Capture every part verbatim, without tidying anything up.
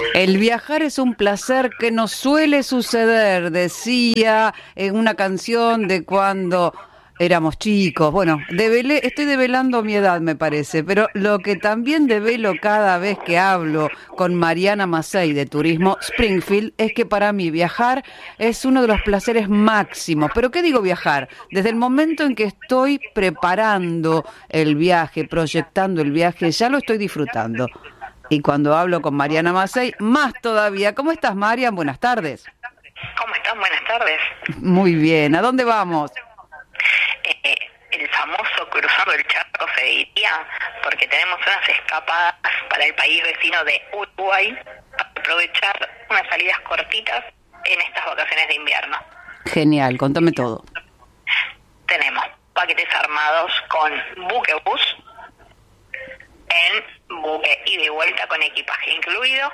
El viajar es un placer que nos suele suceder, decía en una canción de cuando éramos chicos. Bueno, develé, estoy develando mi edad, me parece, pero lo que también develo cada vez que hablo con Mariana Mazzei de Turismo Springfield es que para mí viajar es uno de los placeres máximos. ¿Pero qué digo viajar? Desde el momento en que estoy preparando el viaje, proyectando el viaje, ya lo estoy disfrutando. Y cuando hablo con Mariana Mazzei, más todavía. ¿Cómo estás, Marian? Buenas tardes. ¿Cómo están? Buenas tardes. Muy bien. ¿A dónde vamos? Eh, el famoso cruzando el charco se diría, porque tenemos unas escapadas para el país vecino de Uruguay para aprovechar unas salidas cortitas en estas vacaciones de invierno. Genial, contame todo. Tenemos paquetes armados con buquebús, en buque ida y vuelta con equipaje incluido,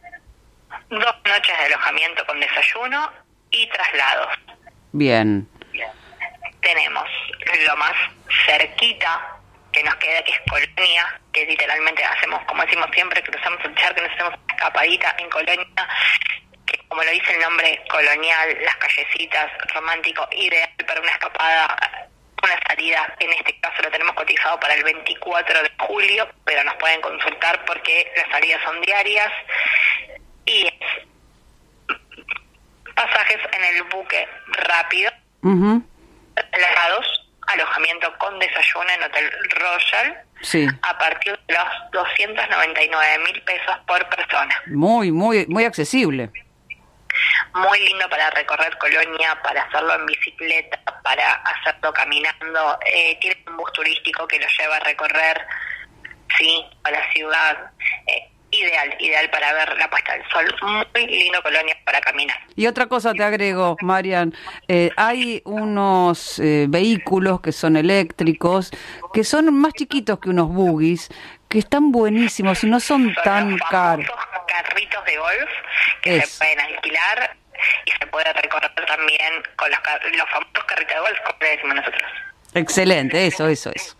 dos noches de alojamiento con desayuno y traslados. Bien. Tenemos lo más cerquita que nos queda, que es Colonia, que literalmente hacemos, como decimos siempre, cruzamos el charco y nos hacemos una escapadita en Colonia, que como lo dice el nombre colonial, las callecitas, romántico, ideal para una escapada, una salida. En este caso lo tenemos cotizado para el veinticuatro de julio, pero nos pueden consultar porque las salidas son diarias, y es pasajes en el buque rápido, Uh-huh. traslados, alojamiento con desayuno en Hotel Royal, Sí. a partir de los doscientos noventa y nueve mil pesos por persona. Muy, muy, muy accesible. Muy lindo para recorrer Colonia, para hacerlo en bicicleta, para hacerlo caminando. Eh, tiene un bus turístico que lo lleva a recorrer, sí, a la ciudad. Eh, ideal, ideal para ver la puesta del sol. Muy lindo Colonia para caminar. Y otra cosa te agrego, Marian, eh, hay unos eh, vehículos que son eléctricos, que son más chiquitos que unos buggies, que están buenísimos y no son, Son tan los caros. famosos carritos de golf que Es. se pueden alquilar y se puede recorrer también con los, car- los famosos carritos de golf, como le decimos nosotros. Excelente, eso, eso, eso.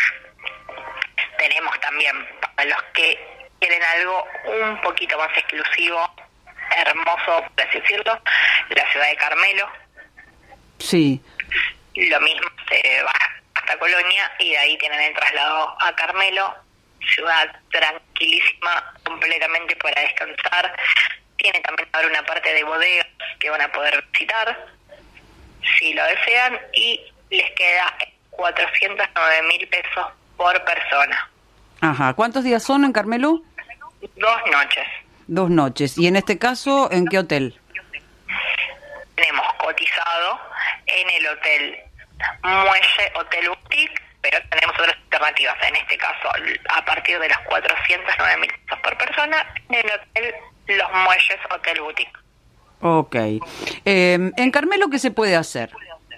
Tenemos también, para los que quieren algo un poquito más exclusivo, hermoso, por así decirlo, la ciudad de Carmelo. Sí. Lo mismo, se va hasta Colonia y de ahí tienen el traslado a Carmelo, ciudad tranquilísima, completamente para descansar. Tiene también ahora una parte de bodegas que van a poder visitar, si lo desean, y les queda cuatrocientos nueve mil pesos por persona. Ajá. ¿Cuántos días son en Carmelo? Dos noches. Dos noches. ¿Y en este caso, en qué hotel? Tenemos cotizado en el hotel Muelle Hotel Boutique, pero tenemos otras alternativas. En este caso, a partir de los cuatrocientos nueve mil pesos por persona, en el hotel Los Muelles Hotel Boutique. Ok. Eh, ¿En Carmelo qué se puede hacer?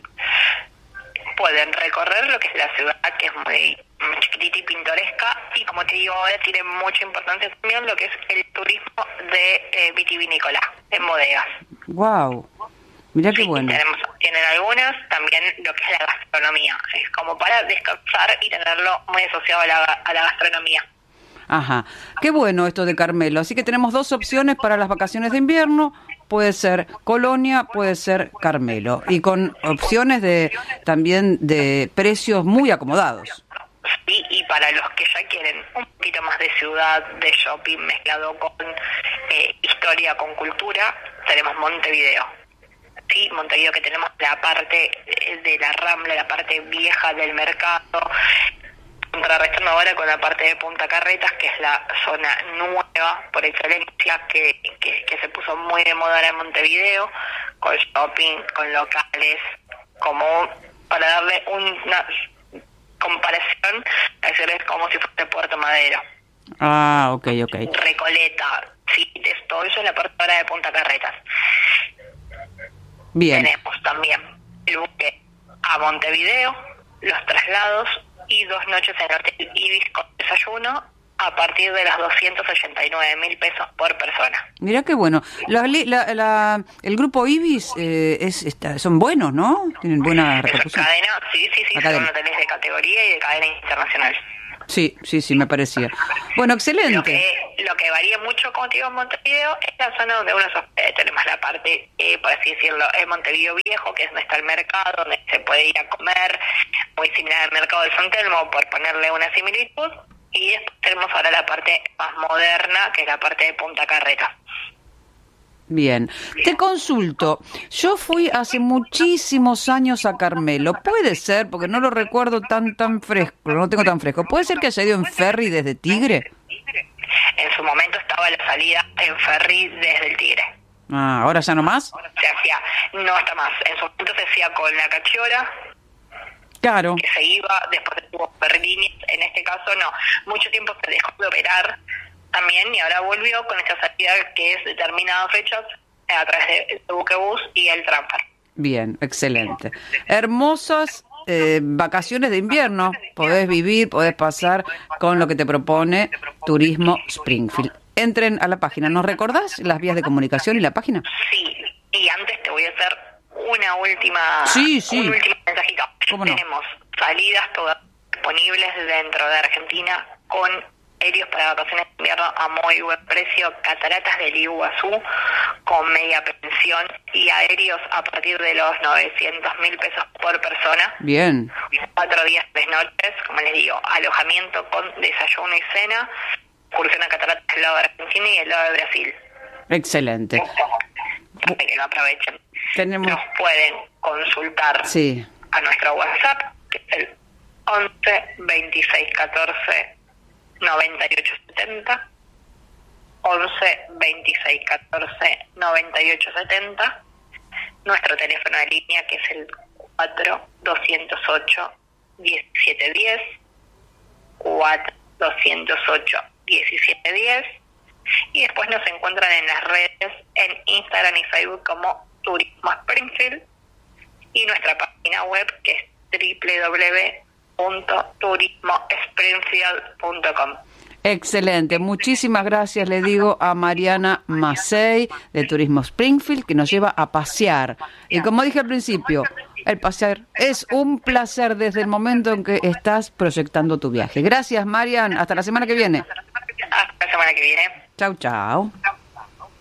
Pueden recorrer lo que es la ciudad, que es muy, muy chiquitita y pintoresca, y como te digo ahora, tiene mucha importancia también lo que es el turismo de eh, vitivinícola en bodegas. Wow. Mirá qué Sí, bueno. tenemos, tienen algunas, también lo que es la gastronomía, es como para descansar y tenerlo muy asociado a la, a la gastronomía. Ajá. Qué bueno esto de Carmelo. Así que tenemos dos opciones para las vacaciones de invierno. Puede ser Colonia, puede ser Carmelo. Y con opciones de también de precios muy acomodados. Sí, y para los que ya quieren un poquito más de ciudad, de shopping mezclado con eh, historia, con cultura, tenemos Montevideo. Sí, Montevideo, que tenemos la parte de la Rambla, la parte vieja del mercado, contrarrestando ahora con la parte de Punta Carretas, que es la zona nueva por excelencia, que, que, que se puso muy de moda ahora en Montevideo, con shopping, con locales, como para darle una comparación, a decirles como si fuese Puerto Madero. Ah, ok, ok. Recoleta, sí, todo eso es la parte ahora de Punta Carretas. Bien. Tenemos también el buque a Montevideo, los traslados y dos noches en el Hotel Ibis con desayuno a partir de los doscientos ochenta y nueve mil pesos por persona. Mirá qué bueno. La, la, la, el grupo Ibis eh, es, está, son buenos, ¿no? Tienen buena repercusión. Es cadena, sí, sí, sí, La son cadena. hoteles de categoría y de cadena internacional. Sí, sí, sí, me parecía. Bueno, excelente. Lo que, lo que varía mucho, como te digo, en Montevideo, es la zona donde uno se hospeda. Tenemos la parte, eh, por así decirlo, el Montevideo Viejo, que es donde está el mercado, donde se puede ir a comer, muy similar al mercado de San Telmo, por ponerle una similitud. Y después tenemos ahora la parte más moderna, que es la parte de Punta Carreta. Bien, te consulto, yo fui hace muchísimos años a Carmelo, puede ser, porque no lo recuerdo tan tan fresco, no lo tengo tan fresco, ¿puede ser que haya ido en ferry desde Tigre? En su momento estaba la salida en ferry desde el Tigre. Ah, ¿ahora ya no más? Se hacía, no está más, en su momento se hacía con la Cachiola, claro, que se iba, después tuvo ferry líneas, en este caso no, mucho tiempo se dejó de operar también, y ahora volvió con esta salida que es determinadas fechas a través de, de Buquebus y el Transfer. Bien, excelente. Hermosas eh, vacaciones de invierno, podés vivir, podés pasar con lo que te propone Turismo Springfield. Entren a la página, ¿nos recordás las vías de comunicación y la página? Sí, y antes te voy a hacer una última, sí, sí. un último mensajito. ¿Cómo no? Tenemos salidas todas disponibles dentro de Argentina con aéreos para vacaciones de invierno a muy buen precio, Cataratas del Iguazú con media pensión y aéreos a partir de los novecientos mil pesos por persona. Bien. Cuatro días, tres noches, como les digo, alojamiento con desayuno y cena, excursión a Cataratas del lado de Argentina y el lado de Brasil. Excelente. Para que lo aprovechen. Tenemos... Nos pueden consultar sí. a nuestro WhatsApp, que es el once veintiséis catorce noventa y ocho setenta, once veintiséis catorce noventa y ocho setenta, nuestro teléfono de línea que es el cuatro doscientos ocho diecisiete diez, cuatro doscientos ocho diecisiete diez, y después nos encuentran en las redes en Instagram y Facebook como Turismo Springfield, y nuestra página web que es doble u doble u doble u punto turismo springfield punto com. Excelente, muchísimas gracias le digo a Mariana Massey de Turismo Springfield, que nos lleva a pasear. Y como dije al principio, el pasear es un placer desde el momento en que estás proyectando tu viaje. Gracias, Marian, hasta la semana que viene. Hasta la semana que viene. Chau, chau.